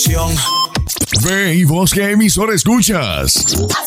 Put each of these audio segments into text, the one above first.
Ve y vos qué emisora escuchas.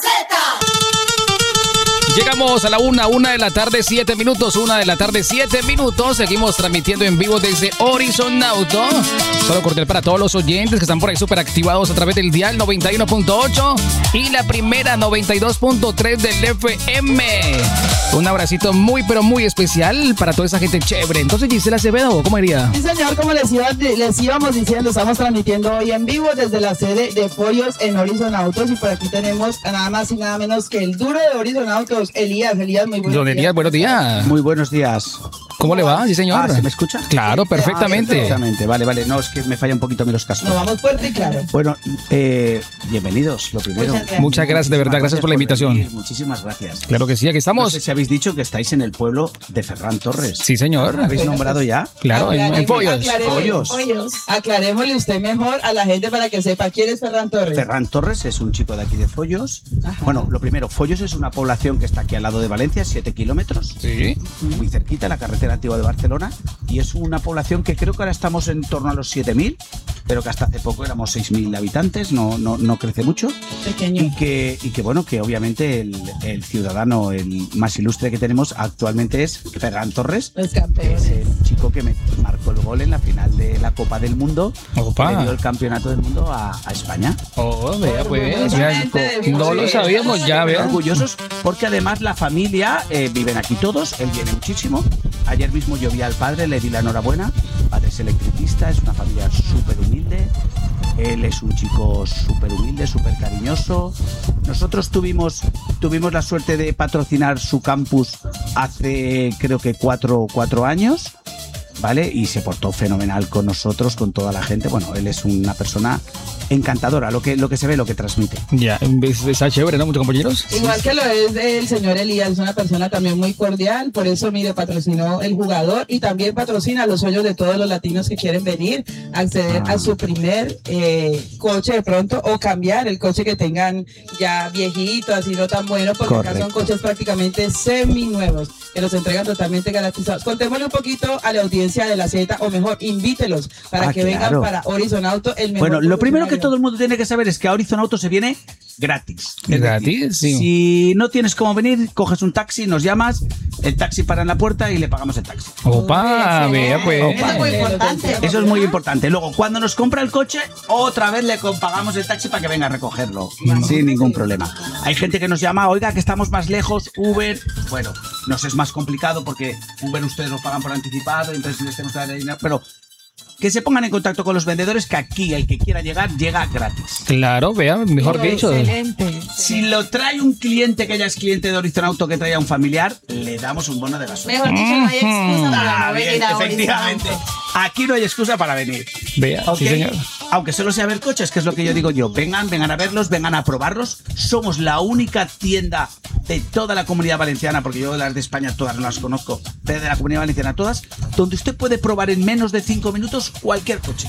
Llegamos a la una de la tarde, 7 minutos. 1 de la tarde, 7 minutos. Seguimos transmitiendo en vivo desde Horizon Auto. Solo cordial para todos los oyentes que están por ahí súper activados a través del dial 91.8 y la primera 92.3 del FM. Un abracito muy, pero muy especial para toda esa gente chévere. Entonces, Gisela Acevedo, ¿cómo iría? Sí, señor, como les íbamos diciendo, estamos transmitiendo hoy en vivo desde la sede de Pollos en Horizon Autos. Y por aquí tenemos nada más y nada menos que el duro de Horizon Autos, Elías, muy buenos días. Don Elías, buenos días. Muy buenos días. ¿Cómo le va? Sí, señor. ¿Se me escucha? Claro, perfectamente. Perfectamente, vale. No, es que me falla un poquito a mí los cascos. Nos vamos fuerte y claro. Bueno, bienvenidos, lo primero. Muchas gracias, de verdad, gracias por la invitación. Venir. Muchísimas gracias. Claro que sí, aquí estamos. No sé si habéis dicho que estáis en el pueblo de Ferran Torres. Sí, señor. ¿Lo habéis nombrado ya? Claro, en Pollos. Aclarémosle usted mejor a la gente para que sepa quién es Ferran Torres. Ferran Torres es un chico de aquí de Follos. Ajá. Bueno, lo primero, Follos es una población que está aquí al lado de Valencia, 7 kilómetros. Sí. Muy cerquita, la carretera antigua de Barcelona. Y es una población que creo que ahora estamos en torno a los 7.000, pero que hasta hace poco éramos 6.000 habitantes, no crece mucho. Pequeño. Y que bueno, que obviamente el ciudadano el más ilustre que tenemos actualmente es Ferran Torres, que es el chico que me marcó el gol en la final de la Copa del Mundo. Opa. Le dio el campeonato del mundo a España. Oh, vea pues, no lo sabíamos ya, vea. Orgullosos porque además la familia viven aquí todos, él viene muchísimo. Ayer mismo yo vi al padre, le di la enhorabuena. El padre es electricista, es una familia súper humilde. Él es un chico súper humilde, súper cariñoso. Nosotros tuvimos la suerte de patrocinar su campus hace creo que 4 años, ¿vale? Y se portó fenomenal con nosotros, con toda la gente. Bueno, él es una persona encantadora, lo que se ve, lo que transmite. Ya, está chévere, ¿no, muchos compañeros? Igual que lo es el señor Elías, es una persona también muy cordial, por eso, mire, patrocinó el jugador y también patrocina los sueños de todos los latinos que quieren venir a acceder a su primer coche de pronto, o cambiar el coche que tengan ya viejito, así no tan bueno, porque acá son coches prácticamente seminuevos, que los entregan totalmente garantizados. Contémosle un poquito a la audiencia de la Z, o mejor, invítelos para que vengan para Horizon Auto, el mejor. Bueno, lo primero que todo el mundo tiene que saber es que a Horizon Auto se viene gratis. ¿Gratis? Sí. Si no tienes cómo venir, coges un taxi, nos llamas, el taxi para en la puerta y le pagamos el taxi. Opa, vea pues. Eso es muy importante. Eso es muy importante. Luego, cuando nos compra el coche, otra vez le pagamos el taxi para que venga a recogerlo. Sin ningún problema. Hay gente que nos llama, oiga, que estamos más lejos, Uber. Bueno, nos es más complicado porque Uber ustedes lo pagan por anticipado, entonces les tenemos que dar dinero. Pero que se pongan en contacto con los vendedores, que aquí el que quiera llegar, llega gratis. Claro, vea, mejor dicho. Excelente. Si lo trae un cliente que ya es cliente de Horizon Auto, que trae a un familiar, le damos un bono de gasolina. Mejor dicho, no hay excusa para no venir a efectivamente. Aquí no hay excusa para venir. Vea, ¿Okay? sí, señor. Aunque solo sea ver coches, que es lo que yo digo yo. Vengan a verlos, vengan a probarlos. Somos la única tienda de toda la Comunidad Valenciana, porque yo las de España todas no las conozco, pero de la Comunidad Valenciana todas, donde usted puede probar en menos de 5 minutos cualquier coche.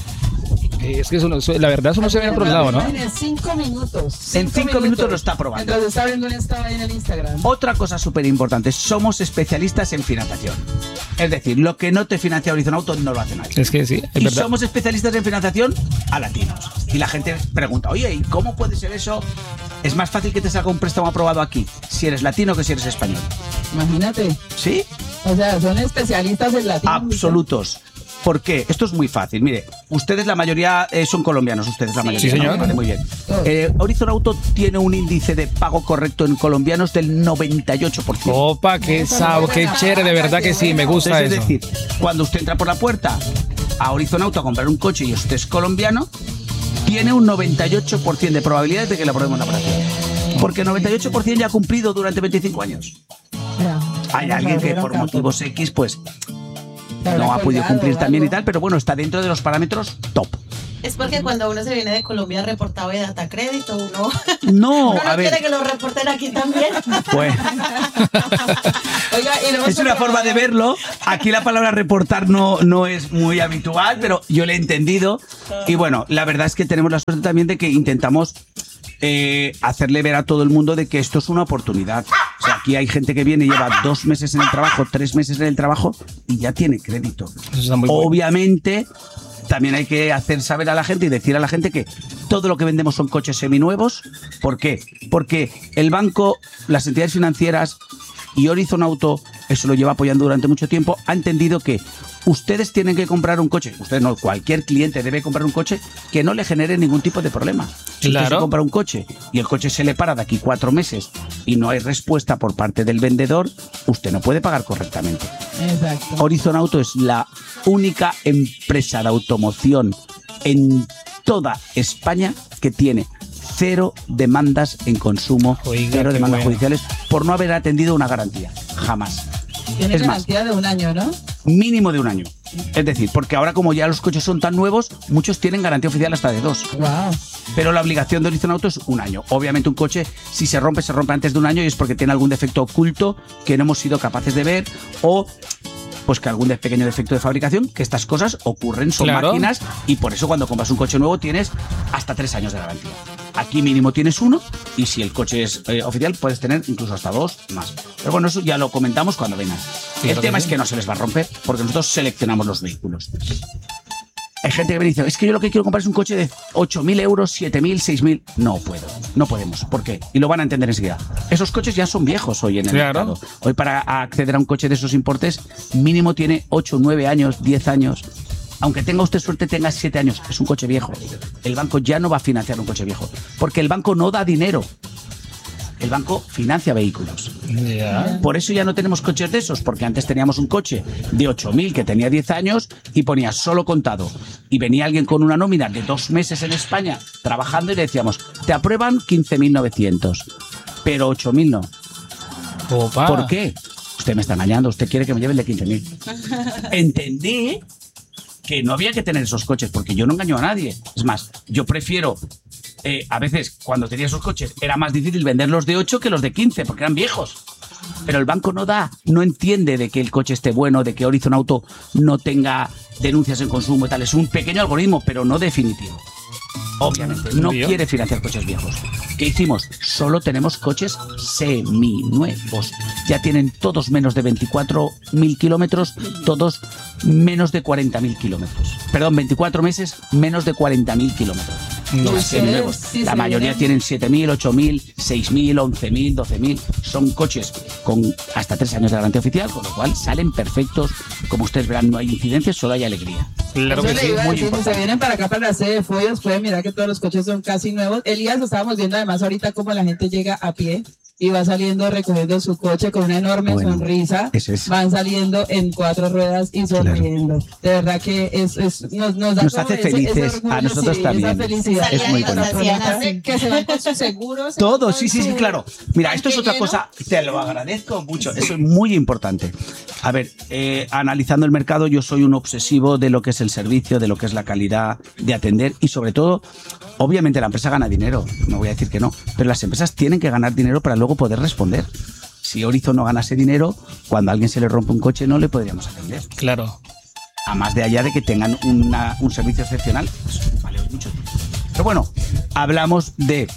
Es que eso no, la verdad eso no se ve en otro lado, ¿no? En 5 minutos. En 5 minutos lo está probando. Entonces está viendo un estado ahí en el Instagram. Otra cosa súper importante, somos especialistas en financiación. Es decir, lo que no te financia Horizon Auto no lo hace nadie. Es que sí, es y verdad. somos especialistas en financiación a latinos. Y la gente pregunta, oye, ¿y cómo puede ser eso? Es más fácil que te salga un préstamo aprobado aquí si eres latino que si eres español. Imagínate. ¿Sí? O sea, son especialistas en latino. Absolutos. ¿Por qué? Esto es muy fácil. Mire, ustedes la mayoría son colombianos, ustedes la mayoría. Sí, señor. ¿No? Vale, muy bien. Horizon Auto tiene un índice de pago correcto en colombianos del 98%. Opa, qué chévere, de verdad que sí, me gusta Entonces, eso. Es decir, cuando usted entra por la puerta a Horizon Auto a comprar un coche y usted es colombiano, tiene un 98% de probabilidades de que le aprobemos la operación. Porque el 98% ya ha cumplido durante 25 años. Hay alguien que por motivos X, pues no ha podido cumplir también y tal, pero bueno, está dentro de los parámetros top. Es porque cuando uno se viene de Colombia reportado de data crédito, uno no, uno a ver, quiere que lo reporten aquí también. Pues Oiga, es una forma de verlo. Aquí la palabra reportar no es muy habitual, pero yo le he entendido. Y bueno, la verdad es que tenemos la suerte también de que intentamos hacerle ver a todo el mundo de que esto es una oportunidad. O sea, aquí hay gente que viene y lleva 2 meses en el trabajo, 3 meses en el trabajo y ya tiene crédito. Eso está muy bueno. Obviamente también hay que hacer saber a la gente y decir a la gente que todo lo que vendemos son coches seminuevos. ¿Por qué? Porque el banco, las entidades financieras y Horizon Auto, eso lo lleva apoyando durante mucho tiempo, ha entendido que ustedes tienen que comprar un coche, ustedes no, cualquier cliente debe comprar un coche que no le genere ningún tipo de problema. Si usted se compra un coche y el coche se le para de aquí 4 meses y no hay respuesta por parte del vendedor, usted no puede pagar correctamente. Exacto. Horizon Auto es la única empresa de automoción en toda España que tiene 0 demandas en consumo, 0 demandas judiciales por no haber atendido una garantía. Jamás. Tiene Es garantía de 1 año, ¿no? Mínimo de 1 año. Es decir, porque ahora como ya los coches son tan nuevos, muchos tienen garantía oficial hasta de 2. Wow. Pero la obligación de Horizon Auto es 1 año. Obviamente un coche, si se rompe antes de 1 año y es porque tiene algún defecto oculto que no hemos sido capaces de ver o pues que algún pequeño defecto de fabricación, que estas cosas ocurren, son máquinas, y por eso cuando compras un coche nuevo tienes hasta 3 años de garantía. Aquí mínimo tienes 1 y si el coche es oficial puedes tener incluso hasta 2 más. Pero bueno, eso ya lo comentamos cuando vengan. El tema es que no se les va a romper porque nosotros seleccionamos los vehículos. Hay gente que me dice, es que yo lo que quiero comprar es un coche de 8.000 euros, 7.000, 6.000. No puedo, no podemos. ¿Por qué? Y lo van a entender enseguida. Esos coches ya son viejos hoy en el mercado. Hoy para acceder a un coche de esos importes, mínimo tiene 8, 9 años, 10 años. Aunque tenga usted suerte, tenga 7 años. Es un coche viejo. El banco ya no va a financiar un coche viejo. Porque el banco no da dinero. El banco financia vehículos. Por eso ya no tenemos coches de esos, porque antes teníamos un coche de 8.000 que tenía 10 años y ponía solo contado. Y venía alguien con una nómina de 2 meses en España trabajando y le decíamos, te aprueban 15.900, pero 8.000 no. Opa. ¿Por qué? Usted me está engañando, usted quiere que me lleve el de 15.000. Entendí que no había que tener esos coches, porque yo no engaño a nadie. Es más, yo prefiero... a veces, cuando tenía esos coches, era más difícil vender los de 8 que los de 15, porque eran viejos. Pero el banco no entiende de que el coche esté bueno, de que Horizon Auto no tenga denuncias en consumo y tal. Es un pequeño algoritmo, pero no definitivo. Obviamente, no quiere financiar coches viejos. ¿Qué hicimos? Solo tenemos coches seminuevos. Ya tienen todos menos de 24.000 kilómetros, todos menos de 40.000 kilómetros. Perdón, 24 meses, menos de 40.000 kilómetros. No, seminuevos. La mayoría tienen 7.000, 8.000, 6.000, 11.000, 12.000. Son coches con hasta 3 años de garantía oficial, con lo cual salen perfectos. Como ustedes verán, no hay incidencias, solo hay alegría. Claro que sí, muy importante. Si se vienen para acá, para la sede de Follos, pueden mirar que todos los coches son casi nuevos. Elías, lo estábamos viendo además ahorita cómo la gente llega a pie y va saliendo recogiendo su coche con una enorme sonrisa. Van saliendo en 4 ruedas y sonriendo. Claro. De verdad que nos hace felices. A nosotros también. Esa felicidad. Es muy bueno. Que se van con sus seguros. Todo, sí, claro. Mira, esto es otra cosa, te lo agradezco mucho. Eso es muy importante. A ver, analizando el mercado, yo soy un obsesivo de lo que es el servicio, de lo que es la calidad de atender y sobre todo, obviamente la empresa gana dinero, no voy a decir que no, pero las empresas tienen que ganar dinero para luego poder responder. Si Horizon no ganase dinero, cuando a alguien se le rompe un coche no le podríamos atender. Claro. A más de allá de que tengan un servicio excepcional, pues vale mucho. Pero bueno, hablamos de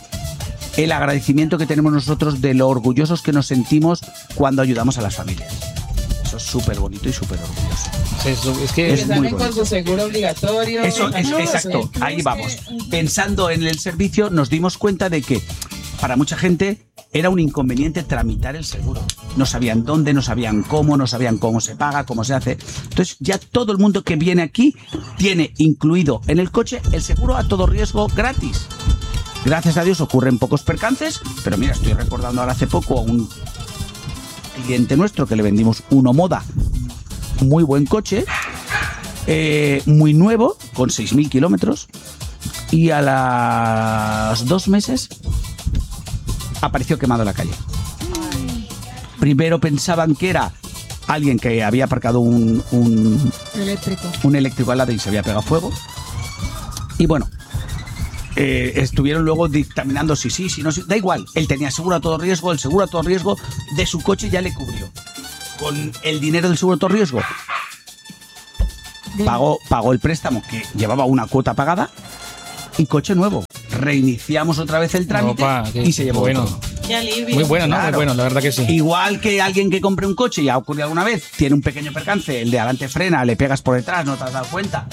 el agradecimiento que tenemos nosotros, de lo orgullosos que nos sentimos cuando ayudamos a las familias. Eso es súper bonito y súper orgulloso. Es que salen con su seguro obligatorio. Eso es exacto, ahí vamos. Pensando en el servicio, nos dimos cuenta de que para mucha gente era un inconveniente tramitar el seguro. No sabían dónde, no sabían cómo se paga, cómo se hace. Entonces ya todo el mundo que viene aquí tiene incluido en el coche el seguro a todo riesgo gratis. Gracias a Dios ocurren pocos percances, pero mira, estoy recordando ahora hace poco a un cliente nuestro que le vendimos un Omoda, muy buen coche, muy nuevo, con 6.000 kilómetros, y a los 2 meses apareció quemado en la calle. Primero pensaban que era alguien que había aparcado un eléctrico al lado y se había pegado fuego. Y bueno, estuvieron luego dictaminando si sí, si no, da igual. Él tenía seguro a todo riesgo, el seguro a todo riesgo de su coche ya le cubrió. Con el dinero del seguro a todo riesgo pagó el préstamo, que llevaba una cuota pagada, y coche nuevo. Reiniciamos otra vez el trámite y se llevó todo. Qué alivio. Muy bueno, ¿no? Claro. Muy bueno, la verdad que sí. Igual que alguien que compre un coche y ha ocurrido alguna vez, tiene un pequeño percance, el de adelante frena, le pegas por detrás, no te has dado cuenta,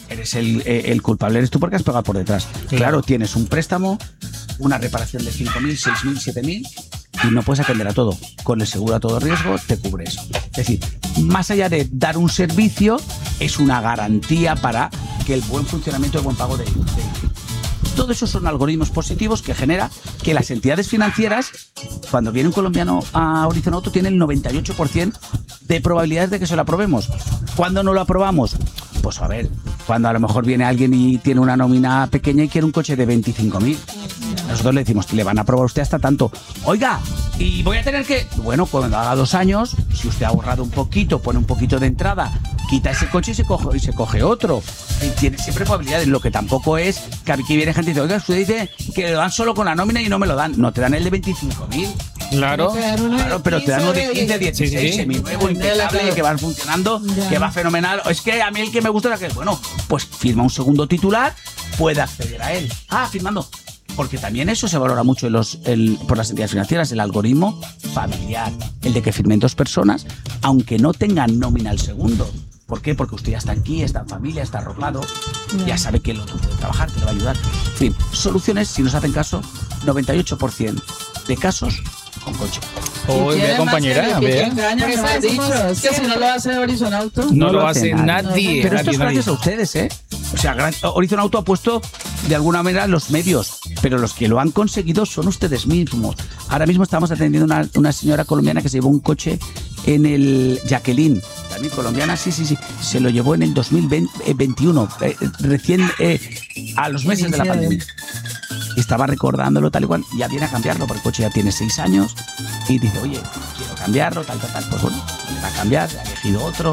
eres el culpable, eres tú porque has pagado por detrás. Claro, tienes un préstamo, una reparación de 5.000, 6.000, 7.000 y no puedes atender a todo. Con el seguro a todo riesgo te cubre eso. Es decir, más allá de dar un servicio, es una garantía para que el buen funcionamiento, el buen pago de todo eso son algoritmos positivos que genera que las entidades financieras, cuando viene un colombiano a Horizon Auto, tienen el 98% de probabilidades de que se lo aprobemos. ¿Cuándo no lo aprobamos? Pues a ver, cuando a lo mejor viene alguien y tiene una nómina pequeña y quiere un coche de 25.000. Nosotros le decimos, le van a aprobar usted hasta tanto. Oiga, y voy a tener que... Bueno, cuando haga 2 años, si usted ha ahorrado un poquito, pone un poquito de entrada, quita ese coche y se coge otro. Y tiene siempre probabilidades. Lo que tampoco es que aquí viene gente y dice, oiga, usted dice que lo dan solo con la nómina y no me lo dan. No, te dan el de 25.000. Claro, pero te dan uno de 15, 16, sí. seminuevo, impecable, que va funcionando, que va fenomenal. Es que a mí el que me gusta es que, bueno, pues firma un segundo titular, puede acceder a él. Firmando. Porque también eso se valora mucho por las entidades financieras, el algoritmo familiar, el de que firmen 2 personas, aunque no tengan nómina al segundo. ¿Por qué? Porque usted ya está aquí, está en familia, está arropado, ya sabe que el otro puede trabajar, que le va a ayudar. En fin, soluciones, si nos hacen caso, 98% de casos con coche. Vea, compañera, vea. Es que si no lo hace Horizon Auto, No lo hace nadie. Pero esto es gracias a ustedes, ¿eh? O sea, Horizon Auto ha puesto de alguna manera los medios, pero los que lo han conseguido son ustedes mismos. Ahora mismo estamos atendiendo a una señora colombiana que se llevó un coche en el Jacqueline, también colombiana, sí, se lo llevó en el 2021, recién a los meses de la pandemia. Y estaba recordándolo tal y cual, ya viene a cambiarlo porque el coche ya tiene 6 años y dice, oye, quiero cambiarlo, tal. Pues bueno, le va a cambiar, le ha elegido otro.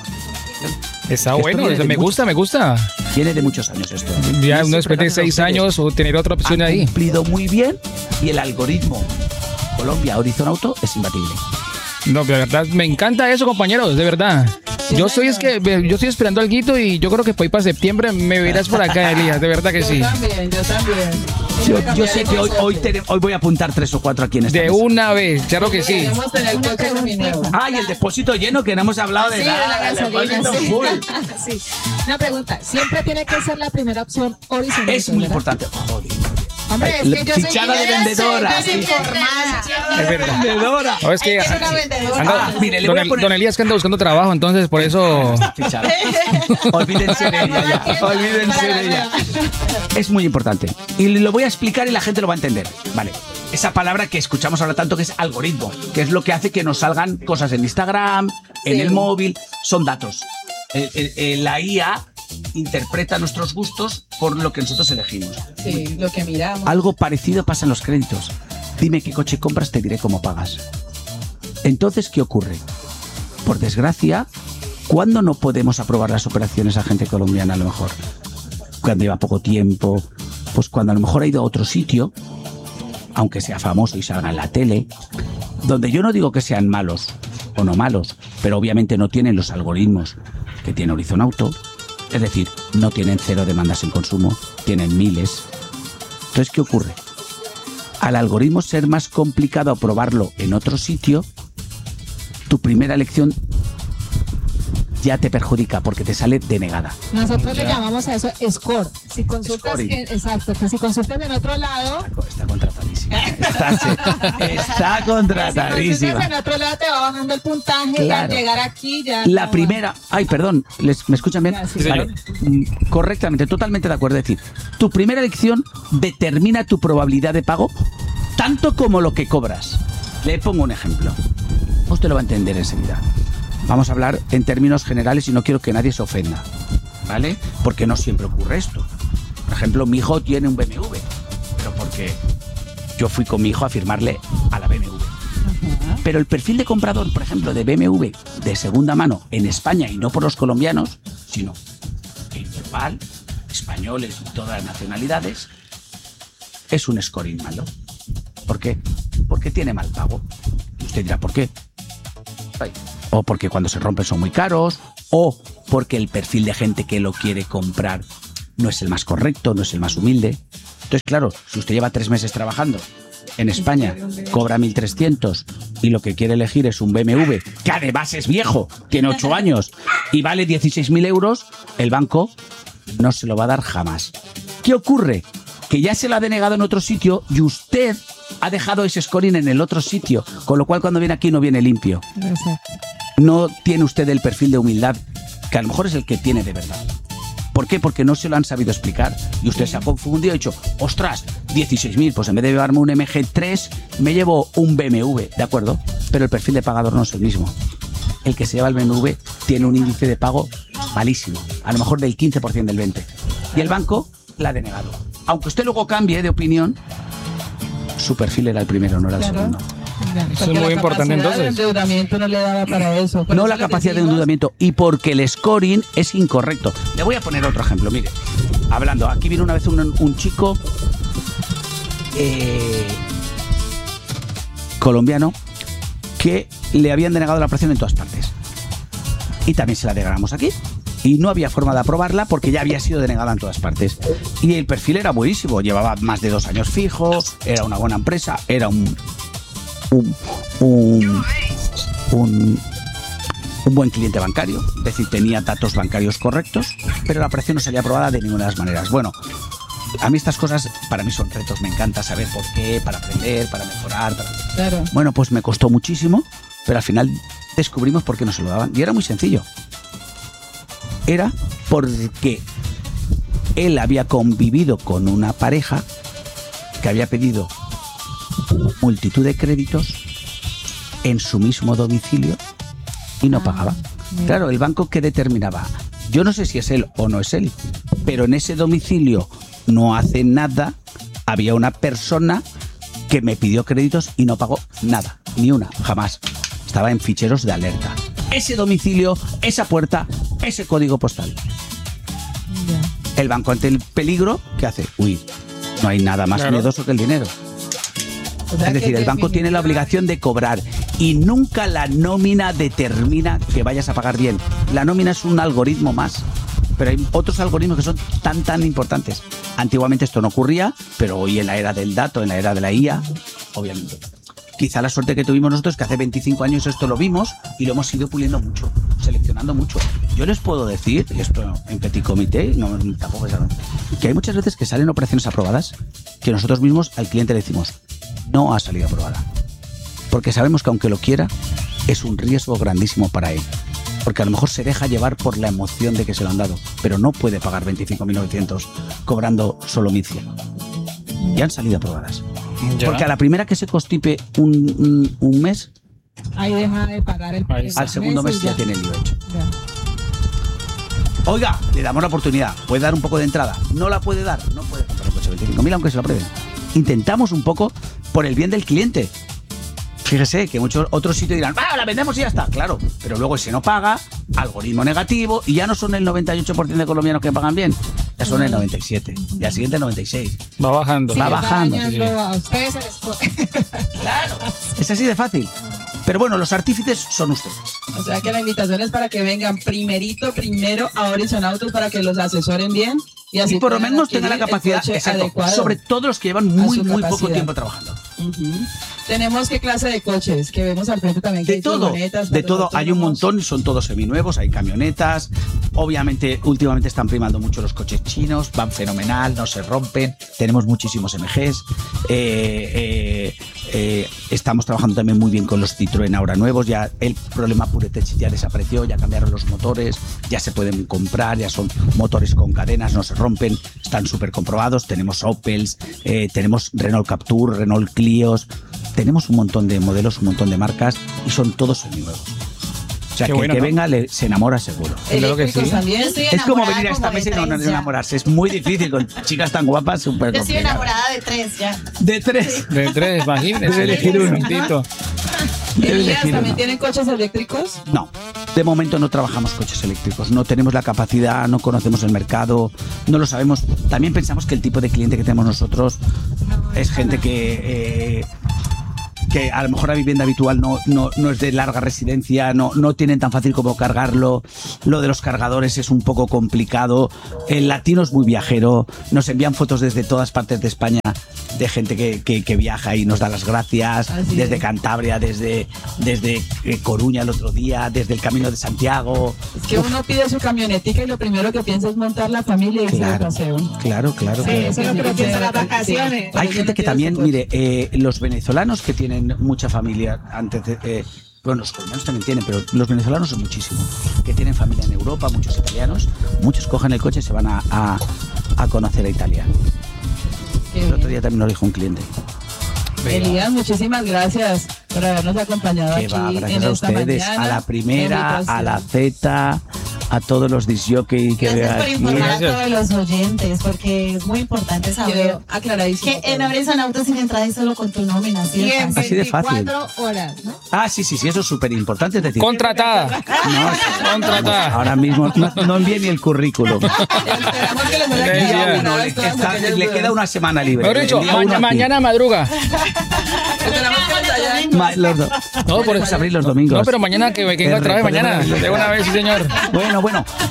Está bueno, me gusta. Viene de muchos años esto. Ya uno después de 6 años o tener otra opción ahí. Ha cumplido muy bien y el algoritmo Colombia Horizon Auto es imbatible. No, de verdad, me encanta eso, compañeros, de verdad. Yo estoy esperando alguito y yo creo que para septiembre me verás por acá, Elías, de verdad que sí. Yo también. Yo sé que hoy voy a apuntar 3 o 4 aquí en esta mesa. Una vez, claro que sí. Queremos tener coche luminero. Y el depósito lleno, que no hemos hablado de nada. El depósito full. Sí. Una pregunta, ¿siempre tiene que ser la primera opción Horizon? Es muy importante. Joder. Hombre, es que yo soy fichada de vendedora. Es verdad. Vendedora. No, es que Es una vendedora. Mire, le voy a poner... Don Elías que anda buscando trabajo, entonces por eso... Fichada. Olvídense de ella ya. Olvídense de ella. Es muy importante. Y lo voy a explicar y la gente lo va a entender. Vale. Esa palabra que escuchamos ahora tanto, que es algoritmo, que es lo que hace que nos salgan cosas en Instagram, en el móvil, son datos. La IA interpreta nuestros gustos por lo que nosotros elegimos. Sí, lo que miramos. Algo parecido pasa en los créditos. Dime qué coche compras, te diré cómo pagas. Entonces, ¿qué ocurre? Por desgracia, ¿cuándo no podemos aprobar las operaciones a gente colombiana a lo mejor? Cuando lleva poco tiempo, pues cuando a lo mejor ha ido a otro sitio, aunque sea famoso y salga en la tele, donde yo no digo que sean malos o no malos, pero obviamente no tienen los algoritmos que tiene Horizon Auto. Es decir, no tienen 0 demandas en consumo, tienen miles. Entonces, ¿qué ocurre? Al algoritmo ser más complicado aprobarlo en otro sitio, tu primera elección ya te perjudica porque te sale denegada. Nosotros le llamamos a eso score. Si consultas, Scoring. exacto, que si consultas en otro lado, Está contratadísima. Está si contratadísima. consultas en otro lado te va bajando el puntaje y al Claro. llegar aquí ya... La no, primera... Ay, perdón, ¿me escuchan bien? Sí, Vale. Correctamente, totalmente de acuerdo. Es decir, tu primera elección determina tu probabilidad de pago tanto como lo que cobras. Le pongo un ejemplo. Usted lo va a entender enseguida. Vamos a hablar en términos generales y no quiero que nadie se ofenda, ¿vale? Porque no siempre ocurre esto. Por ejemplo, mi hijo tiene un BMW, pero porque yo fui con mi hijo a firmarle a la BMW. Pero el perfil de comprador, por ejemplo, de BMW de segunda mano en España, y no por los colombianos, sino en global, españoles y todas las nacionalidades, es un scoring malo. ¿Por qué? Porque tiene mal pago. Y usted dirá, ¿por qué? O porque cuando se rompen son muy caros, o porque el perfil de gente que lo quiere comprar no es el más correcto, no es el más humilde. Entonces, claro, si usted lleva 3 meses trabajando en España, cobra 1.300 y lo que quiere elegir es un BMW, que además es viejo, tiene 8 años y vale 16.000 euros, el banco no se lo va a dar jamás. ¿Qué ocurre? Que ya se lo ha denegado en otro sitio y usted ha dejado ese scoring en el otro sitio, con lo cual cuando viene aquí no viene limpio. Exacto. No tiene usted el perfil de humildad, que a lo mejor es el que tiene de verdad. ¿Por qué? Porque no se lo han sabido explicar y usted se ha confundido y ha dicho, ostras, 16.000, pues en vez de llevarme un MG3 me llevo un BMW, ¿de acuerdo? Pero el perfil de pagador no es el mismo. El que se lleva el BMW tiene un índice de pago malísimo, a lo mejor del 15% del 20%. Y el banco la ha denegado. Aunque usted luego cambie de opinión, su perfil era el primero, no era el segundo. Eso es muy importante entonces. El endeudamiento no le daba para eso. No la capacidad de endeudamiento y porque el scoring es incorrecto. Le voy a poner otro ejemplo, mire. Hablando, aquí vino una vez un chico colombiano que le habían denegado la operación en todas partes. Y también se la denegamos aquí. Y no había forma de aprobarla porque ya había sido denegada en todas partes. Y el perfil era buenísimo, llevaba más de 2 años fijo, era una buena empresa, era un buen cliente bancario, es decir, tenía datos bancarios correctos, pero la operación no salía aprobada de ninguna de las maneras. Bueno, a mí estas cosas para mí son retos, me encanta saber por qué, para aprender, para mejorar. Claro. Bueno, pues me costó muchísimo, pero al final descubrimos por qué no se lo daban y era muy sencillo. Era porque él había convivido con una pareja que había pedido multitud de créditos en su mismo domicilio y no pagaba. Claro, el banco que determinaba, yo no sé si es él o no es él, pero en ese domicilio no hace nada, había una persona que me pidió créditos y no pagó nada, ni una, jamás. Estaba en ficheros de alerta. Ese domicilio, esa puerta, ese código postal. El banco ante el peligro, ¿qué hace? Huir. No hay nada más miedoso que el dinero. O sea, Es decir, el banco tiene la obligación de cobrar y nunca la nómina determina que vayas a pagar bien. La nómina es un algoritmo más, pero hay otros algoritmos que son tan importantes. Antiguamente esto no ocurría, pero hoy en la era del dato, en la era de la IA, obviamente. Quizá la suerte que tuvimos nosotros es que hace 25 años esto lo vimos y lo hemos ido puliendo mucho, seleccionando mucho. Yo les puedo decir, y esto en petit comité, no, tampoco es algo, que hay muchas veces que salen operaciones aprobadas que nosotros mismos al cliente le decimos, no ha salido aprobada. Porque sabemos que aunque lo quiera, es un riesgo grandísimo para él. Porque a lo mejor se deja llevar por la emoción de que se lo han dado, pero no puede pagar 25.900 cobrando solo 1.100. Ya han salido aprobadas. Ya. Porque a la primera que se constipe un mes, Ahí deja de pagar el al segundo mes ya tiene el lío hecho. Ya. Oiga, le damos la oportunidad. ¿Puede dar un poco de entrada? ¿No la puede dar? No puede comprar un coche de 25.000 aunque se lo aprueben. Intentamos un poco por el bien del cliente. Fíjese que muchos otros sitios dirán, la vendemos y ya está. Claro, pero luego si no paga, algoritmo negativo y ya no son el 98% de colombianos que pagan bien. Ya son el 97%. Y al siguiente el 96%. Va bajando. Va bajando. dañando a ustedes el Claro. Es así de fácil. Pero bueno, los artífices son ustedes. O sea que la invitación es para que vengan primero a Horizon Autos para que los asesoren bien y así Y por lo puedan menos tengan la adquirir el capacidad, coche exacto, adecuado. sobre todo los que llevan a muy su poco capacidad. tiempo trabajando. Ujú. Tenemos qué clase de coches que vemos al frente también. Que De hay todo, furgonetas, de carros todo. Hay un autónomos. montón, son todos seminuevos, hay camionetas. Obviamente, últimamente están primando mucho los coches chinos, van fenomenal, no se rompen. Tenemos muchísimos MGs. Estamos trabajando también muy bien con los Citroën ahora nuevos. Ya el problema Puretech ya desapareció, ya cambiaron los motores, ya se pueden comprar, ya son motores con cadenas, no se rompen, están súper comprobados. Tenemos Opels, tenemos Renault Captur, Renault Clios. Tenemos un montón de modelos, un montón de marcas y son todos seminuevos. O sea, Qué que bueno, el que ¿no? venga se enamora seguro. Claro que Eléctricos sí. también. Yo estoy Es como enamorada venir a esta como de mesa y no tres ya. enamorarse. Es muy difícil con chicas tan guapas, súper Yo estoy complicado. enamorada de 3 ya. De 3. De 3, imagínese. Debe elegir uno. Tito. Debe Elías, elegir ¿también uno. tienen coches eléctricos? No, de momento no trabajamos coches eléctricos, no tenemos la capacidad, no conocemos el mercado, no lo sabemos. También pensamos que el tipo de cliente que tenemos nosotros es gente que a lo mejor la vivienda habitual no es de larga residencia, no tienen tan fácil como cargarlo. Lo de los cargadores es un poco complicado. El latino es muy viajero, nos envían fotos desde todas partes de España de gente que viaja y nos da las gracias, Así desde es. Cantabria, desde Coruña el otro día, desde el Camino de Santiago. Es que uno pide su camionetica y lo primero que piensa es montar la familia y irse de Claro, paseo. claro. Sí, eso es lo que uno piensa en las vacaciones. Hay gente que también, mire, los venezolanos que tienen mucha familia antes de... bueno, los colombianos también tienen, pero los venezolanos son muchísimo. Que tienen familia en Europa, muchos italianos, muchos cogen el coche y se van a conocer a Italia. Qué El otro bien. día también lo dijo un cliente. Elías, muchísimas gracias por habernos acompañado Que aquí va, en gracias a esta ustedes, mañana. a la primera, Invitación. a la Z, a todos los disjockeys que Gracias veo por aquí. informar a Gracias. todos los oyentes, porque es muy importante saber Quedó aclaradísimo. que en Horizon Auto sin entrada y solo con tu nómina. Así Y de en fácil. Así de fácil. 24 horas, ¿no? Ah, sí, eso es súper importante. Es decir, Contratada. Contratada. ahora mismo no envíe ni el currículum. Esperamos que les haya Día quedado uno, claras todas aquellas Le dudas. queda una semana libre. Mejor dicho, El día uno aquí. mañana madruga. Esperamos que les haya- Los dos. No, por Puedes abrir los domingos. No, pero mañana que venga otra vez, mañana. De una vez, sí, señor. Bueno,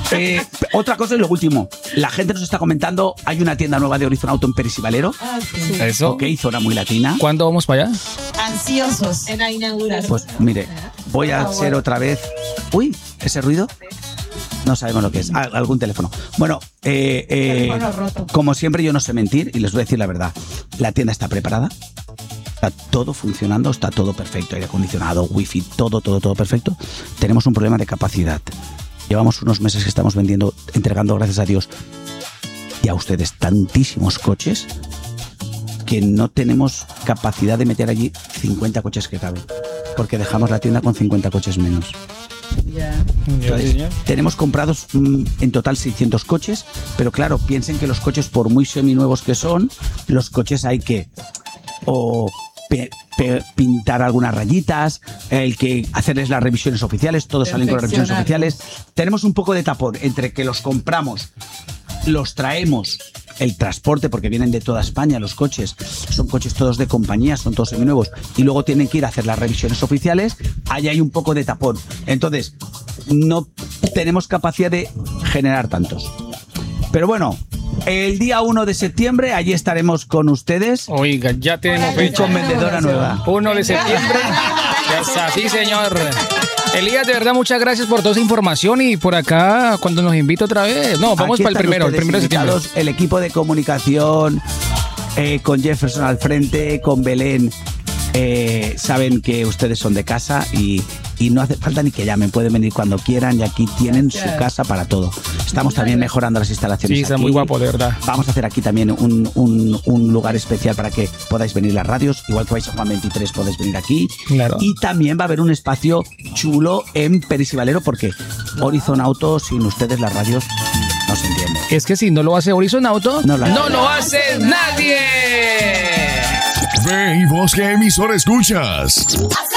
otra cosa y lo último. La gente nos está comentando, hay una tienda nueva de Horizon Auto en Pérez y Valero. Ah, sí. Eso. Ok, zona muy latina. ¿Cuándo vamos para allá? Ansiosos. En la inauguración. Pues mire, voy a hacer otra vez... Uy, ¿ese ruido? No sabemos lo que es. Algún teléfono. Bueno, Teléfono roto. como siempre yo no sé mentir y les voy a decir la verdad. La tienda está preparada. Está todo funcionando, está todo perfecto. Aire acondicionado, wifi, todo perfecto. Tenemos un problema de capacidad. Llevamos unos meses que estamos vendiendo, entregando, gracias a Dios, y a ustedes tantísimos coches que no tenemos capacidad de meter allí 50 coches que caben. Porque dejamos la tienda con 50 coches menos. Ya. Entonces, tenemos comprados en total 600 coches, pero claro, piensen que los coches, por muy seminuevos que son, los coches hay que o pintar algunas rayitas, el que hacerles las revisiones oficiales, todos salen con las revisiones oficiales. Tenemos un poco de tapón entre que los compramos, los traemos, el transporte, porque vienen de toda España los coches, son coches todos de compañía, son todos seminuevos, y luego tienen que ir a hacer las revisiones oficiales, ahí hay un poco de tapón. Entonces, no tenemos capacidad de generar tantos. Pero bueno, el día 1 de septiembre, allí estaremos con ustedes Oiga, ya tenemos y fecha. con vendedora nueva. 1 de septiembre. Ya está, sí, señor. Elías, de verdad, muchas gracias por toda esa información y por acá, cuando nos invita otra vez. No, vamos Aquí para el están primero ustedes de septiembre. invitados, el equipo de comunicación, con Jefferson al frente, con Belén. Saben que ustedes son de casa y no hace falta ni que llamen, pueden venir cuando quieran y aquí tienen su casa para todo. Estamos también mejorando las instalaciones. Sí, está aquí. muy guapo, de verdad. Vamos a hacer aquí también un lugar especial para que podáis venir las radios, igual que vais a Juan 23 podéis venir aquí. Claro. Y también va a haber un espacio chulo en Pérez y Valero porque Horizon Auto, sin ustedes las radios no se entiende. Es que si no lo hace Horizon Auto, No lo hace. no lo hace nadie. Ve y vos qué emisora escuchas.